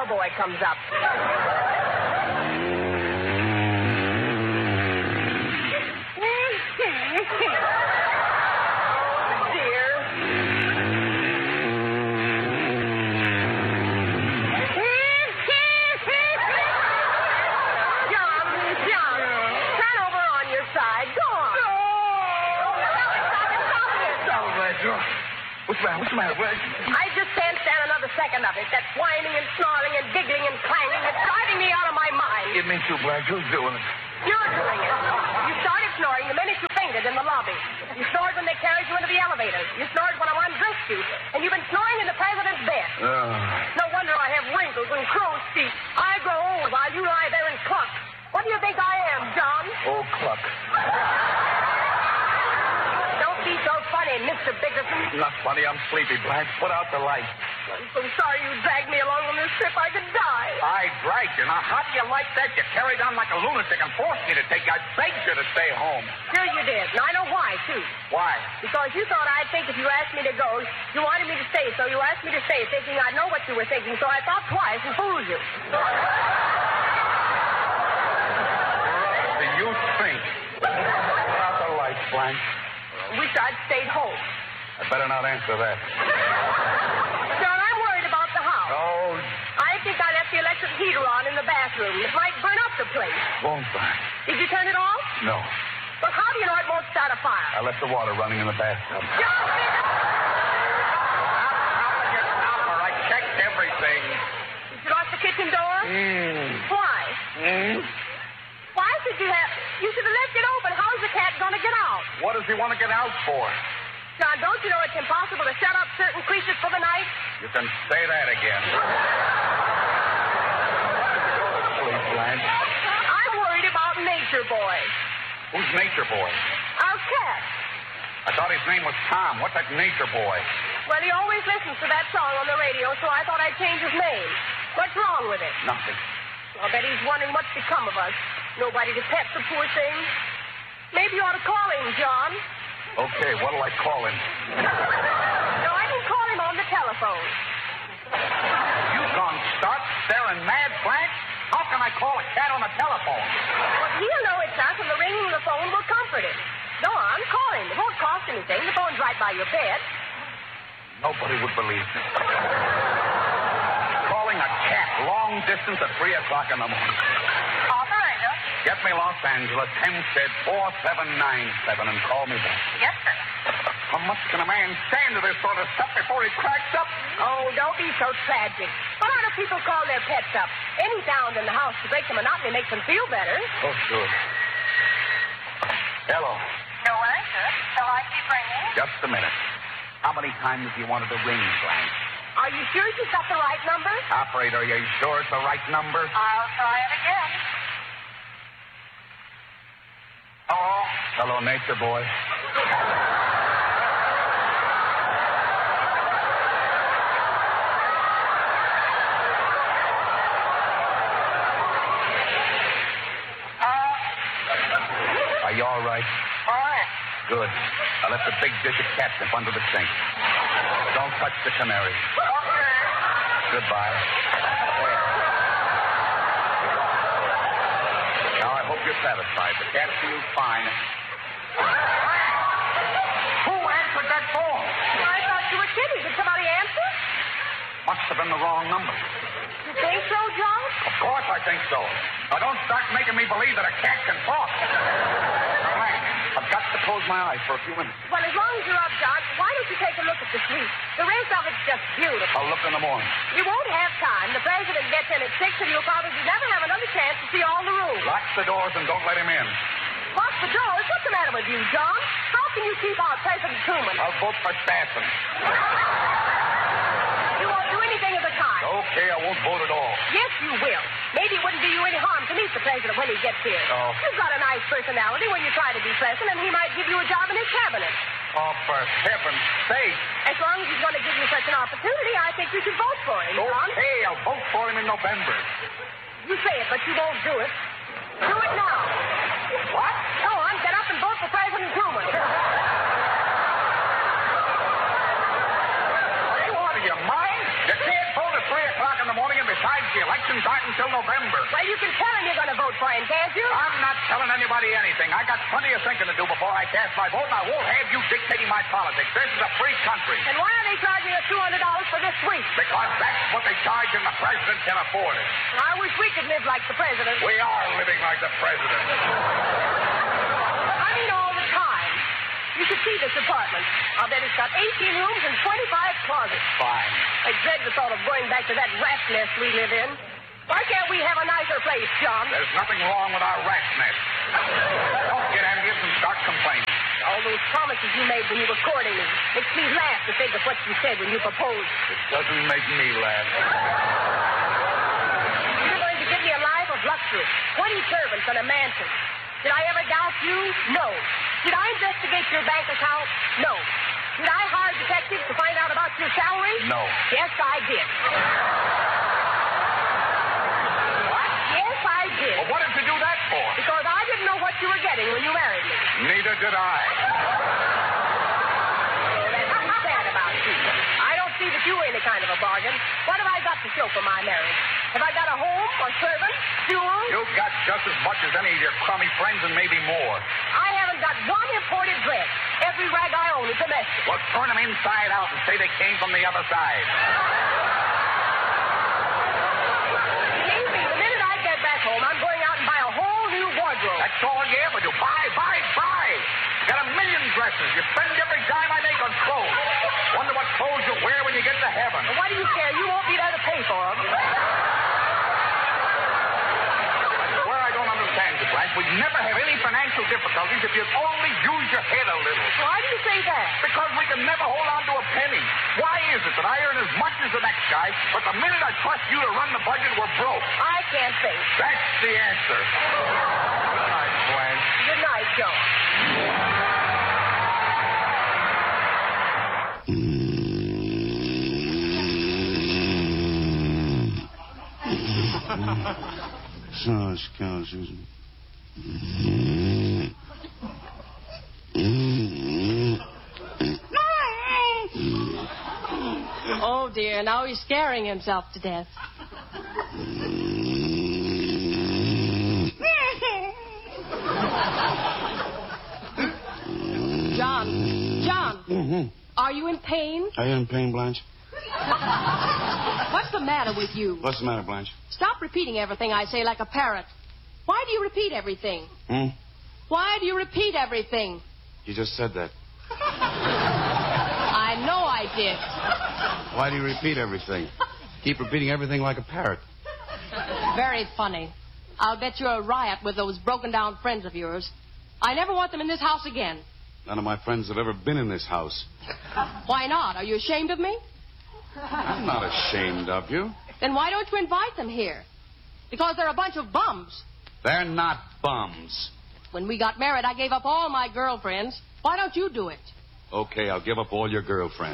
bellboy comes up. What's the matter? I just can't stand another second of it. That whining and snarling and giggling and clanging. It's driving me out of my mind. Me too, Blanche. Who's doing it? You're doing it. You started snoring the minute you fainted in the lobby. You snored when they carried you into the elevator. You snored when I undressed you. And you've been snoring in the president's bed. No wonder I have wrinkles and crow's feet. I grow old while you lie there and cluck. What do you think I am, John? Oh, cluck. Don't be so funny, Mr. Bickerson. Not funny. I'm sleepy, Blanche. Put out the light. I'm so sorry you dragged me along on this trip. I could die. I dragged you. Now, how do you like that? You carried on like a lunatic and forced me to take you. I begged you to stay home. Sure you did. And I know why, too. Why? Because you thought I'd think if you asked me to go, you wanted me to stay, so you asked me to stay, thinking I'd know what you were thinking, so I thought twice and fooled you. Do you think? Put out the lights, Blanche. Wish I'd stayed home. I better not answer that. John, I'm worried about the house. Oh. I think I left the electric heater on in the bathroom. It might burn up the place. Won't burn. Did you turn it off? No. Well, how do you know it won't start a fire? I left the water running in the bathtub. John! Stop, I checked everything. Did you lock the kitchen door? Why? Why should you have... You should have left it open. How's the cat going to get out? What does he want to get out for? John, don't you know it's impossible to shut up certain creatures for the night? You can say that again. Please, Blanche. I'm worried about Nature Boy. Who's Nature Boy? Our cat. I thought his name was Tom. What's that Nature Boy? Well, he always listens to that song on the radio, so I thought I'd change his name. What's wrong with it? Nothing. I'll bet he's wondering what's become of us. Nobody to pet the poor thing. Maybe you ought to call him, John. Okay, what'll I call him? No, I can call him on the telephone. You've gone stark, staring mad, Blanche? How can I call a cat on the telephone? Well, he'll know it's us, and the ringing of the phone will comfort him. Go on, call him. It won't cost anything. The phone's right by your bed. Nobody would believe me. Calling a cat long distance at 3 o'clock in the morning. Operator? Get me Los Angeles, Hempstead 4797, and call me back. Yes, sir. How much can a man stand to this sort of stuff before he cracks up? Oh, don't be so tragic. What other people call their pets up? Any sound in the house to break the monotony makes them feel better. Oh, sure. Hello. No answer. Shall I keep ringing? Just a minute. How many times do you want it to ring, Blanche? Are you sure you got the right number? Operator, are you sure it's the right number? I'll try it again. Hello? Hello, Nature Boy. Are you all right? All right. Good. I left a big dish of catnip under the sink. Don't touch the canary. Okay. Goodbye. Now, I hope you're satisfied. The cat feels fine. Who answered that phone? I thought you were kidding. Did somebody answer? Must have been the wrong number. You think so, John? Of course I think so. Now, don't start making me believe that a cat can talk. Now, Blanche, I've got to close my eyes for a few minutes. Well, as long as you're up, John, why don't you take a look at the suite? The rest of it's just beautiful. I'll look in the morning. You won't have time. The president gets in at 6, and you'll probably never have another chance to see all the rooms. Lock the doors and don't let him in. Lock the doors? What's the matter with you, John? How can you keep out President Truman? I'll vote for Stassen. You won't do anything of the kind. Okay, I won't vote at all. Yes, you will. Maybe it wouldn't do you any harm to meet the president when he gets here. Oh. You've got a nice personality when you try to be pleasant, and he might give you a job in his cabinet. Oh, for heaven's sake. As long as he's going to give you such an opportunity, I think you should vote for him, John. Okay, I'll vote for him in November. You say it, but you won't do it. Do it now. What? Go on, get up and vote for President Truman. Are you out of your mind? You can't vote at 3 o'clock in the morning, and besides, you till November. Well, you can tell him you're going to vote for him, can't you? I'm not telling anybody anything. I got plenty of thinking to do before I cast my vote, and I won't have you dictating my politics. This is a free country. And why are they charging us $200 for this week? Because that's what they charge and the president can afford it. I wish we could live like the president. We are living like the president. I mean all the time. You should see this apartment. I'll bet it's got 18 rooms and 25 closets. Fine. I dread the thought of going back to that rat nest we live in. Why can't we have a nicer place, John? There's nothing wrong with our rat nest. Don't get envious and start complaining. All those promises you made when you were courting me. Makes me laugh to think of what you said when you proposed. It doesn't make me laugh. You're going to give me a life of luxury. 20 servants and a mansion. Did I ever doubt you? No. Did I investigate your bank account? No. Did I hire detectives to find out about your salary? No. Yes, I did. What? Yes, I did. Well, what did you do that for? Because I didn't know what you were getting when you married me. Neither did I. Oh, that's too sad about you. I don't see that you were any kind of a bargain. What have I got to show for my marriage? Have I got a home or servants, jewels? You've got just as much as any of your crummy friends and maybe more. I haven't got one imported dress. Every rag I own is domestic. Well, turn them inside out and say they came from the other side. Believe me, the minute I get back home, I'm going out and buy a whole new wardrobe. That's all you ever do. Buy, buy, buy. Got a million dresses. You spend every dime I make on clothes. Wonder what clothes you'll wear when you get to heaven. Well, what do you care? You won't be there to pay for them. We'd never have any financial difficulties if you'd only use your head a little. Why do you say that? Because we can never hold on to a penny. Why is it that I earn as much as the next guy, but the minute I trust you to run the budget, we're broke? I can't think. That's the answer. Good night, Blanche. Good night, Joe. Oh, dear. Now he's scaring himself to death. John, are you in pain? Are you in pain, Blanche? What's the matter with you? What's the matter, Blanche? Stop repeating everything I say like a parrot. Why do you repeat everything? Why do you repeat everything? You just said that. I know I did. Why do you repeat everything? Keep repeating everything like a parrot. Very funny. I'll bet you're a riot with those broken-down friends of yours. I never want them in this house again. None of my friends have ever been in this house. Why not? Are you ashamed of me? I'm not ashamed of you. Then why don't you invite them here? Because they're a bunch of bums. They're not bums. When we got married, I gave up all my girlfriends. Why don't you do it? Okay, I'll give up all your girlfriends.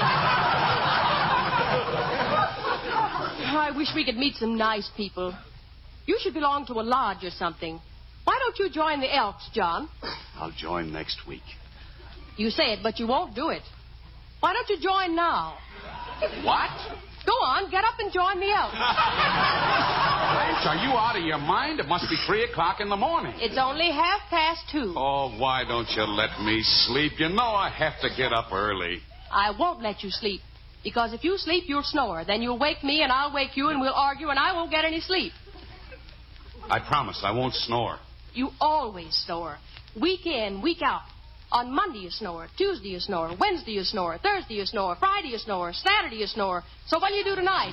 I wish we could meet some nice people. You should belong to a lodge or something. Why don't you join the Elks, John? I'll join next week. You say it, but you won't do it. Why don't you join now? What? Go on, get up and join the Elks. Blanche, are you out of your mind? It must be 3 o'clock in the morning. It's only 2:30. Oh, why don't you let me sleep? You know I have to get up early. I won't let you sleep. Because if you sleep, you'll snore. Then you'll wake me, and I'll wake you, and we'll argue, and I won't get any sleep. I promise I won't snore. You always snore. Week in, week out. On Monday you snore. Tuesday you snore. Wednesday you snore. Thursday you snore. Friday you snore. Saturday you snore. So what'll you do tonight?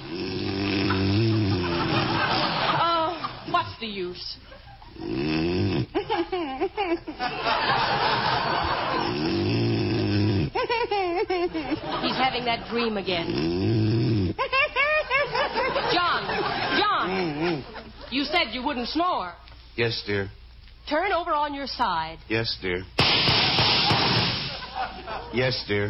Oh, what's the use? He's having that dream again. John, you said you wouldn't snore. Yes, dear. Turn over on your side. Yes, dear. Yes, dear.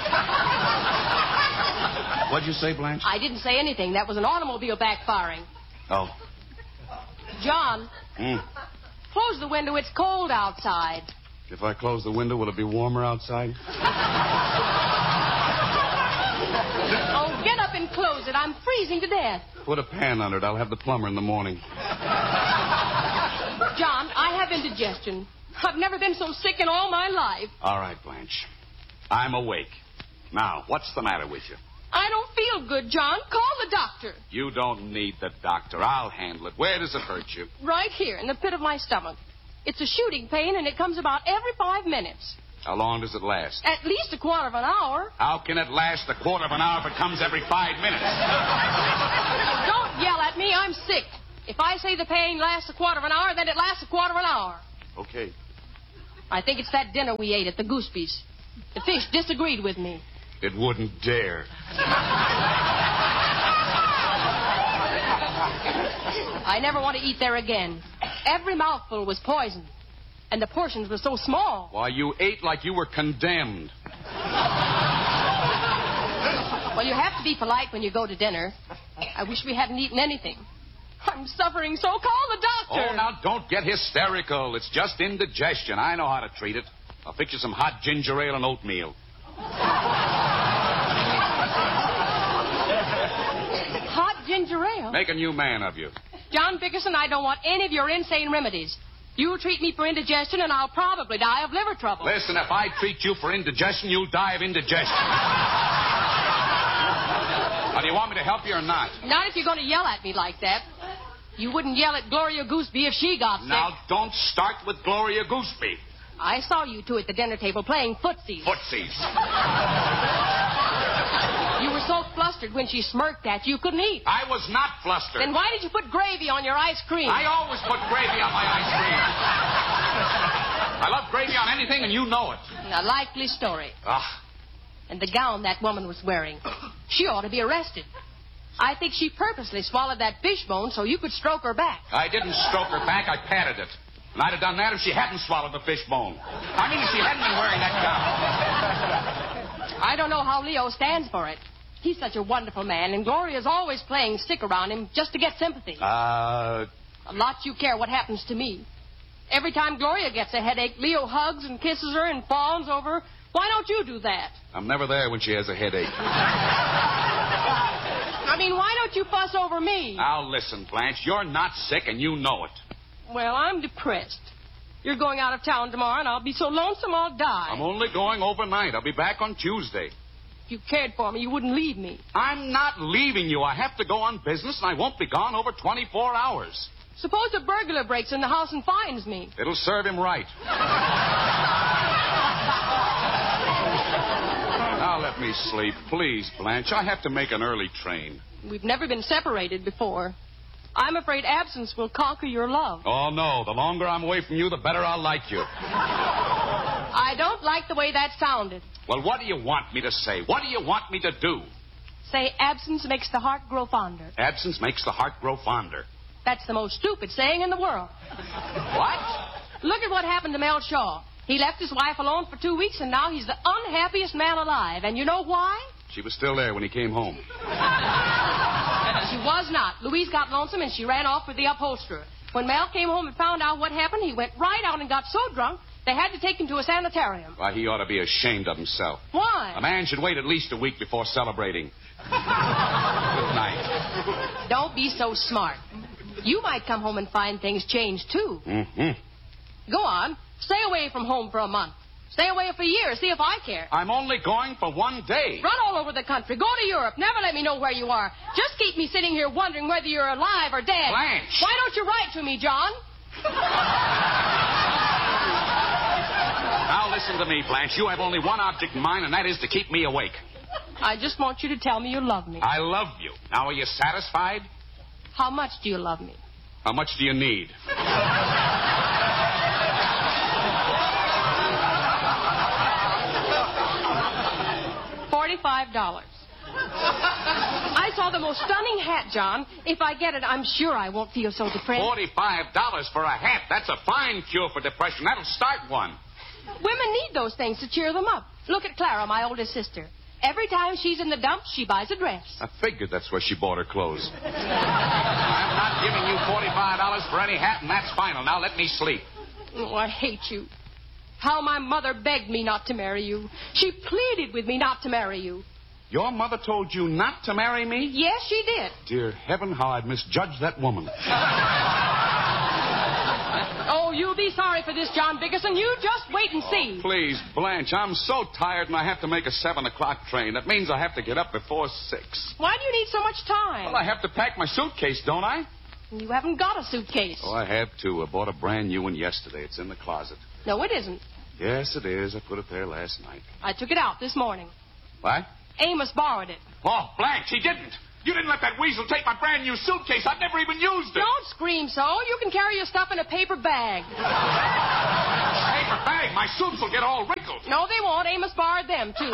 What'd you say, Blanche? I didn't say anything. That was an automobile backfiring. Oh. John, close the window. It's cold outside. If I close the window, will it be warmer outside? Oh, Get up and close it. I'm freezing to death. Put a pan under it. I'll have the plumber in the morning. John, I have indigestion. I've never been so sick in all my life. All right, Blanche. I'm awake. Now, what's the matter with you? I don't feel good, John. Call the doctor. You don't need the doctor. I'll handle it. Where does it hurt you? Right here, in the pit of my stomach. It's a shooting pain, and it comes about every 5 minutes. How long does it last? At least a quarter of an hour. How can it last a quarter of an hour if it comes every 5 minutes? Don't yell at me. I'm sick. If I say the pain lasts a quarter of an hour, then it lasts a quarter of an hour. Okay. I think it's that dinner we ate at the Gooseby's. The fish disagreed with me. It wouldn't dare. I never want to eat there again. Every mouthful was poison. And the portions were so small. Why, you ate like you were condemned. Well, you have to be polite when you go to dinner. I wish we hadn't eaten anything. I'm suffering, so call the doctor. Oh, now, don't get hysterical. It's just indigestion. I know how to treat it. I'll fix you some hot ginger ale and oatmeal. Hot ginger ale? Make a new man of you. John Bickerson, I don't want any of your insane remedies. You'll treat me for indigestion, and I'll probably die of liver trouble. Listen, if I treat you for indigestion, you'll die of indigestion. Now, do you want me to help you or not? Not if you're going to yell at me like that. You wouldn't yell at Gloria Gooseby if she got sick. Now, don't start with Gloria Gooseby. I saw you two at the dinner table playing footsies. Footsies. You were so flustered when she smirked at you, you couldn't eat. I was not flustered. Then why did you put gravy on your ice cream? I always put gravy on my ice cream. I love gravy on anything, and you know it. A likely story. Ah. And the gown that woman was wearing. She ought to be arrested. I think she purposely swallowed that fish bone so you could stroke her back. I didn't stroke her back. I patted it. And I'd have done that if she hadn't swallowed the fish bone. I mean, if she hadn't been wearing that gown. I don't know how Leo stands for it. He's such a wonderful man, and Gloria's always playing stick around him just to get sympathy. A lot you care what happens to me. Every time Gloria gets a headache, Leo hugs and kisses her and fawns over her. Why don't you do that? I'm never there when she has a headache. I mean, why don't you fuss over me? Now, listen, Blanche. You're not sick, and you know it. Well, I'm depressed. You're going out of town tomorrow, and I'll be so lonesome I'll die. I'm only going overnight. I'll be back on Tuesday. If you cared for me, you wouldn't leave me. I'm not leaving you. I have to go on business, and I won't be gone over 24 hours. Suppose a burglar breaks in the house and finds me. It'll serve him right. Now let me sleep. Please, Blanche. I have to make an early train. We've never been separated before. I'm afraid absence will conquer your love. Oh, no. The longer I'm away from you, the better I'll like you. I don't like the way that sounded. Well, what do you want me to say? What do you want me to do? Say absence makes the heart grow fonder. Absence makes the heart grow fonder. That's the most stupid saying in the world. What? Look at what happened to Mel Shaw. He left his wife alone for 2 weeks, and now he's the unhappiest man alive. And you know why? She was still there when he came home. She was not. Louise got lonesome, and she ran off with the upholsterer. When Mel came home and found out what happened, he went right out and got so drunk, they had to take him to a sanitarium. Why, he ought to be ashamed of himself. Why? A man should wait at least a week before celebrating. Good night. Don't be so smart. You might come home and find things changed, too. Mm-hmm. Go on. Stay away from home for a month. Stay away for a year. See if I care. I'm only going for 1 day. Run all over the country. Go to Europe. Never let me know where you are. Just keep me sitting here wondering whether you're alive or dead. Blanche. Why don't you write to me, John? Now listen to me, Blanche. You have only one object in mind, and that is to keep me awake. I just want you to tell me you love me. I love you. Now, are you satisfied? How much do you love me? How much do you need? $45. I saw the most stunning hat, John. If I get it, I'm sure I won't feel so depressed. $45 for a hat. That's a fine cure for depression. That'll start one. Women need those things to cheer them up. Look at Clara, my oldest sister. Every time she's in the dumps, she buys a dress. I figured that's where she bought her clothes. I'm not giving you $45 for any hat, and that's final. Now let me sleep. Oh, I hate you. How my mother begged me not to marry you. She pleaded with me not to marry you. Your mother told you not to marry me? Yes, she did. Dear heaven, how I'd misjudged that woman. Oh, you'll be sorry for this, John Bickerson. You just wait and see. Please, Blanche, I'm so tired and I have to make a 7 o'clock train. That means I have to get up before 6. Why do you need so much time? Well, I have to pack my suitcase, don't I? You haven't got a suitcase. Oh, I have to. I bought a brand new one yesterday. It's in the closet. No, it isn't. Yes, it is. I put it there last night. I took it out this morning. What? Amos borrowed it. Oh, Blanche, he didn't. You didn't let that weasel take my brand new suitcase. I've never even used it. Don't scream so. You can carry your stuff in a paper bag. Paper bag? My suits will get all wrinkled. No, they won't. Amos borrowed them, too.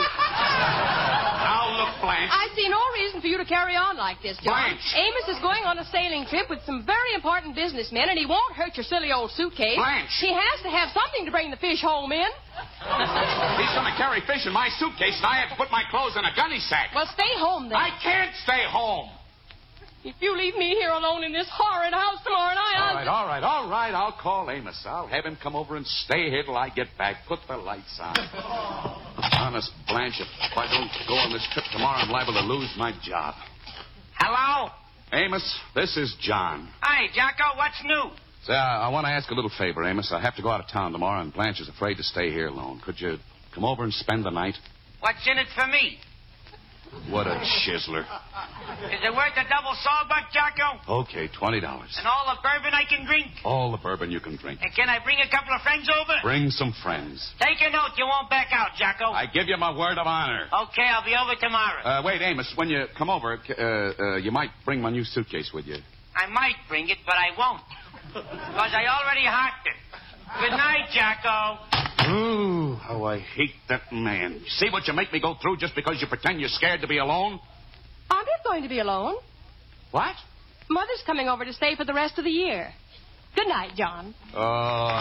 Now, look, Blanche. I see no reason for you to carry on like this, John. Blanche. Amos is going on a sailing trip with some very important businessmen, and he won't hurt your silly old suitcase. Blanche. He has to have something to bring the fish home in. He's going to carry fish in my suitcase, and I have to put my clothes in a gunny sack. Well, stay home, then. I can't stay home. If you leave me here alone in this horrid house tomorrow night, All right. I'll call Amos. I'll have him come over and stay here till I get back. Put the lights on. Honest, Blanche, if I don't go on this trip tomorrow, I'm liable to lose my job. Hello? Amos, this is John. Hi, Jocko. What's new? Say, I want to ask a little favor, Amos. I have to go out of town tomorrow, and Blanche is afraid to stay here alone. Could you come over and spend the night? What's in it for me? What a chiseler. Is it worth a double sawbuck, Jocko? Okay, $20. And all the bourbon I can drink? All the bourbon you can drink. And can I bring a couple of friends over? Bring some friends. Take a note. You won't back out, Jocko. I give you my word of honor. Okay, I'll be over tomorrow. Wait, Amos, when you come over, you might bring my new suitcase with you. I might bring it, but I won't. Because I already hocked it. Good night, Jocko. Ooh, how I hate that man. You see what you make me go through just because you pretend you're scared to be alone? I'm not going to be alone. What? Mother's coming over to stay for the rest of the year. Good night, John. Oh,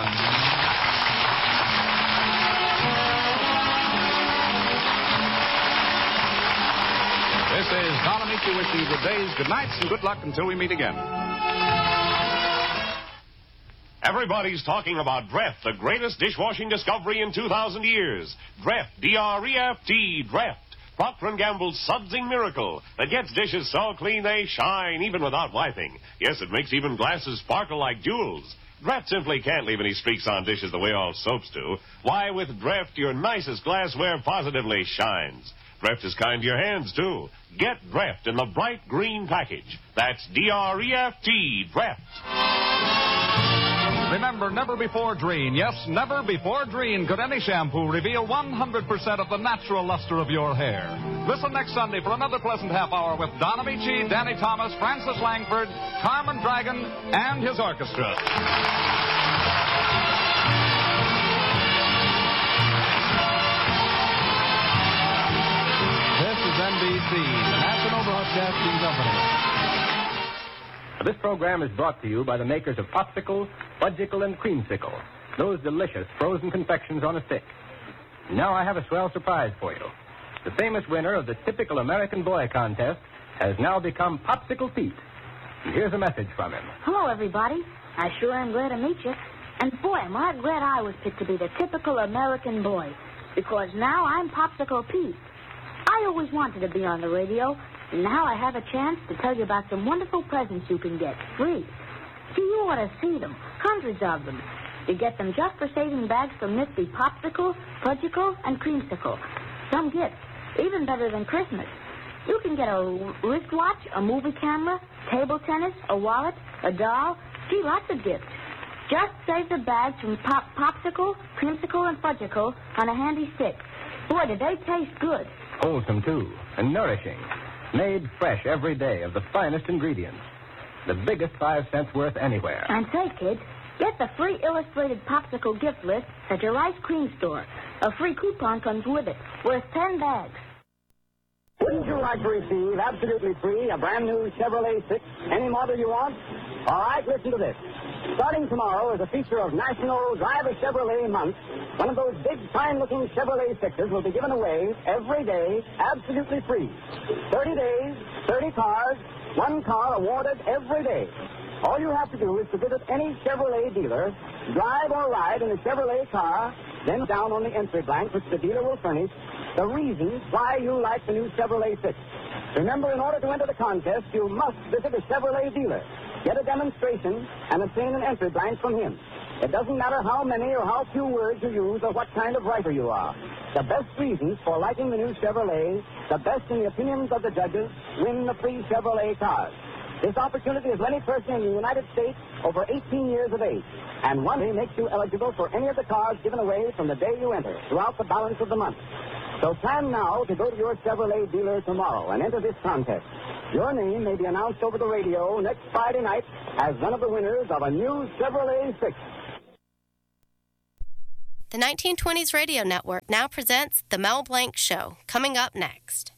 This is Don Amici wishing you good days, good nights, and good luck until we meet again. Everybody's talking about Dreft, the greatest dishwashing discovery in 2,000 years. Dreft, D-R-E-F-T, Dreft. Procter & Gamble's sudsing miracle that gets dishes so clean they shine even without wiping. Yes, it makes even glasses sparkle like jewels. Dreft simply can't leave any streaks on dishes the way all soaps do. Why, with Dreft, your nicest glassware positively shines. Dreft is kind to your hands, too. Get Dreft in the bright green package. That's D-R-E-F-T, Dreft. Remember, never before Dreen. Yes, never before Dreen could any shampoo reveal 100% of the natural luster of your hair. Listen next Sunday for another pleasant half hour with Don Amici, Danny Thomas, Francis Langford, Carmen Dragon, and his orchestra. This is NBC, the National Broadcasting Company. This program is brought to you by the makers of Popsicle, Fudgicle, and Creamsicle, those delicious frozen confections on a stick. Now I have a swell surprise for you. The famous winner of the Typical American Boy contest has now become Popsicle Pete. And here's a message from him. Hello, everybody. I sure am glad to meet you. And boy, am I glad I was picked to be the Typical American Boy, because now I'm Popsicle Pete. I always wanted to be on the radio, and now I have a chance to tell you about some wonderful presents you can get free. See, you ought to see them. Hundreds of them. You get them just for saving bags from nifty Popsicle, Fudgicle, and Creamsicle. Some gifts, even better than Christmas. You can get a wristwatch, a movie camera, table tennis, a wallet, a doll. Gee, lots of gifts. Just save the bags from Popsicle, Creamsicle, and Fudgicle on a handy stick. Boy, do they taste good. Wholesome, too, and nourishing. Made fresh every day of the finest ingredients. The biggest 5 cents worth anywhere. And say, kids, get the free illustrated Popsicle gift list at your ice cream store. A free coupon comes with it, worth 10 bags. Wouldn't you like to receive absolutely free a brand new Chevrolet 6, any model you want? All right, listen to this. Starting tomorrow is a feature of National Drive a Chevrolet Month. One of those big, fine-looking Chevrolet 6s will be given away every day, absolutely free. 30 days, 30 cars, One car awarded every day. All you have to do is to visit any Chevrolet dealer, drive or ride in a Chevrolet car, then down on the entry blank, which the dealer will furnish, the reasons why you like the new Chevrolet 6. Remember, in order to enter the contest, you must visit a Chevrolet dealer, get a demonstration, and obtain an entry blank from him. It doesn't matter how many or how few words you use or what kind of writer you are. The best reasons for liking the new Chevrolet, the best in the opinions of the judges, win the free Chevrolet cars. This opportunity is for any person in the United States over 18 years of age. And one day makes you eligible for any of the cars given away from the day you enter throughout the balance of the month. So plan now to go to your Chevrolet dealer tomorrow and enter this contest. Your name may be announced over the radio next Friday night as one of the winners of a new Chevrolet 6. The 1920s Radio Network now presents The Mel Blanc Show, coming up next.